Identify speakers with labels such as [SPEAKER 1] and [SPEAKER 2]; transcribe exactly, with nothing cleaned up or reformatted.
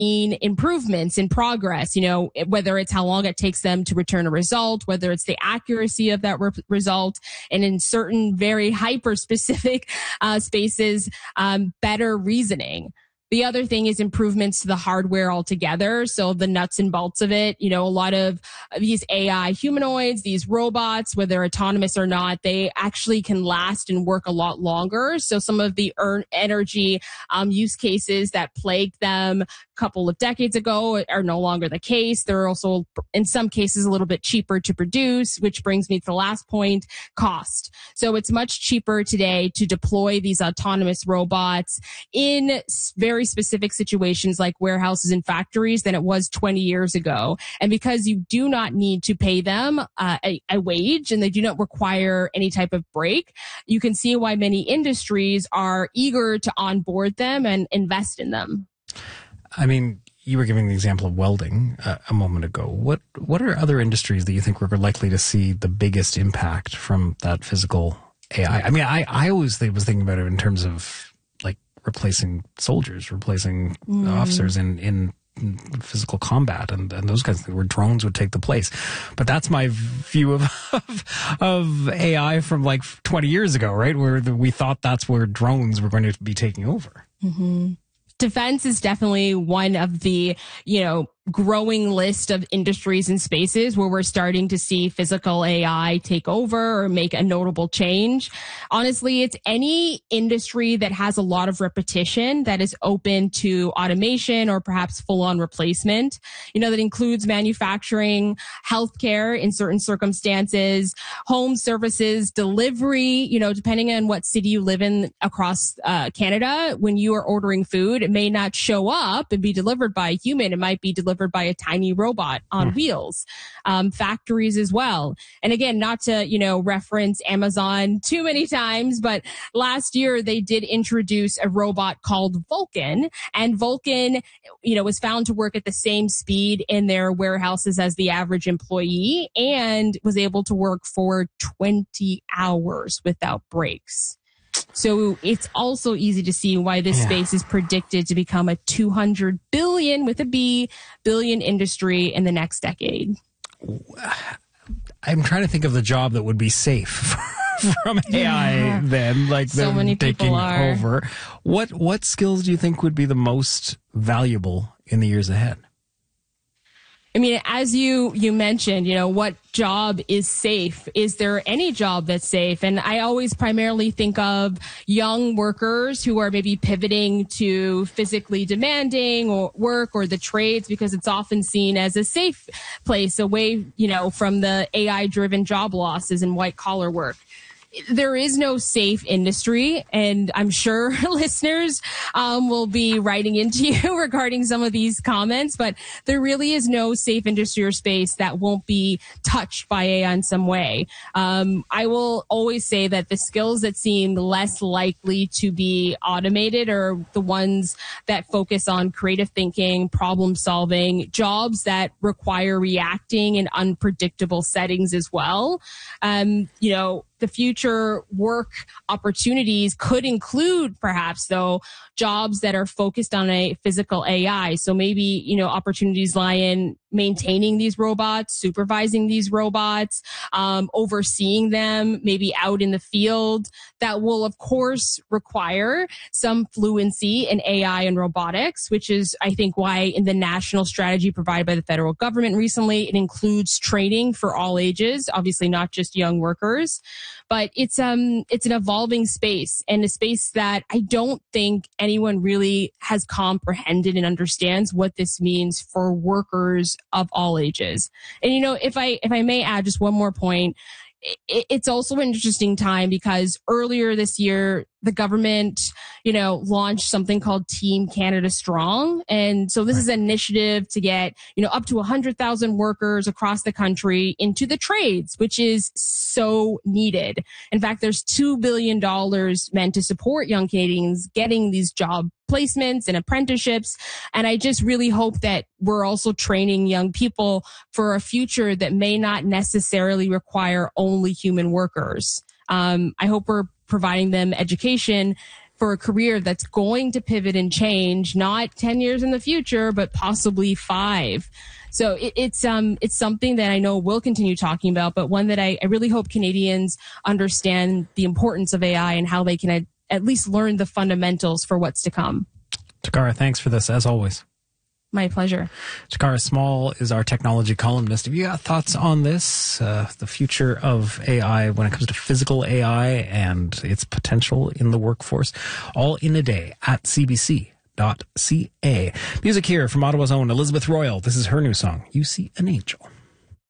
[SPEAKER 1] seen improvements in progress, you know, whether it's how long it takes them to return a result, whether it's the accuracy of that re- result, and in certain very hyper specific uh, spaces, um, better reasoning. The other thing is improvements to the hardware altogether. So the nuts and bolts of it, you know, a lot of these A I humanoids, these robots, whether they're autonomous or not, they actually can last and work a lot longer. So some of the earn energy um, use cases that plagued them a couple of decades ago are no longer the case. They're also, in some cases, a little bit cheaper to produce, which brings me to the last point, cost. So it's much cheaper today to deploy these autonomous robots in very specific situations like warehouses and factories than it was twenty years ago. And because you do not need to pay them uh, a, a wage and they do not require any type of break, you can see why many industries are eager to onboard them and invest in them.
[SPEAKER 2] I mean, you were giving the example of welding uh, a moment ago. What what are other industries that you think we're likely to see the biggest impact from that physical A I? I mean, I, I always think, was thinking about it in terms of like replacing soldiers, replacing mm. officers in, in physical combat and, and those kinds of things where drones would take the place. But that's my view of, of, of A I from like twenty years ago, right? Where the, we thought that's where drones were going to be taking over.
[SPEAKER 1] Mm-hmm. Defense is definitely one of the, you know, growing list of industries and spaces where we're starting to see physical A I take over or make a notable change. Honestly, it's any industry that has a lot of repetition that is open to automation or perhaps full-on replacement. You know, that includes manufacturing, healthcare in certain circumstances, home services, delivery, you know, depending on what city you live in across uh, Canada. When you are ordering food, it may not show up and be delivered by a human. It might be delivered by a tiny robot on mm. wheels. Um, factories as well. And again, not to, you know, reference Amazon too many times, but last year they did introduce a robot called Vulcan, and Vulcan, you know, was found to work at the same speed in their warehouses as the average employee and was able to work for twenty hours without breaks. So it's also easy to see why this yeah. space is predicted to become a two hundred billion with a B billion industry in the next decade.
[SPEAKER 2] I'm trying to think of the job that would be safe from A I yeah. then, like
[SPEAKER 1] so
[SPEAKER 2] them
[SPEAKER 1] many
[SPEAKER 2] taking
[SPEAKER 1] are.
[SPEAKER 2] over. What what skills do you think would be the most valuable in the years ahead?
[SPEAKER 1] I mean, as you, you mentioned, you know, what job is safe? Is there any job that's safe? And I always primarily think of young workers who are maybe pivoting to physically demanding or work or the trades because it's often seen as a safe place away, you know, from the A I driven job losses and white collar work. There is no safe industry, and I'm sure listeners um, will be writing into you regarding some of these comments, but there really is no safe industry or space that won't be touched by A I in some way. Um, I will always say that the skills that seem less likely to be automated are the ones that focus on creative thinking, problem solving, jobs that require reacting in unpredictable settings as well. Um, you know, the future work opportunities could include perhaps though jobs that are focused on a physical A I. So maybe, you know, opportunities lie in maintaining these robots, supervising these robots, um, overseeing them, maybe out in the field. That will, of course, require some fluency in A I and robotics, which is, I think, why in the national strategy provided by the federal government recently, it includes training for all ages, obviously not just young workers. But it's um it's an evolving space, and a space that I don't think anyone really has comprehended and understands what this means for workers of all ages. And, you know, if I if I may add just one more point, it, it's also an interesting time because earlier this year, the government, you know, launched something called Team Canada Strong. And so this is an initiative to get, you know, up to one hundred thousand workers across the country into the trades, which is so needed. In fact, there's two billion dollars meant to support young Canadians getting these job placements and apprenticeships. And I just really hope that we're also training young people for a future that may not necessarily require only human workers. Um, I hope we're providing them education for a career that's going to pivot and change, not ten years in the future, but possibly five. So it, it's um it's something that I know we'll continue talking about, but one that I, I really hope Canadians understand the importance of A I and how they can at, at least learn the fundamentals for what's to come.
[SPEAKER 2] Takara, thanks for this, as always.
[SPEAKER 1] My pleasure.
[SPEAKER 2] Takara Small is our technology columnist. Have you got thoughts on this, uh, the future of A I when it comes to physical A I and its potential in the workforce? All in a day at c b c dot c a. Music here from Ottawa's own Elizabeth Royal. This is her new song, You See an Angel.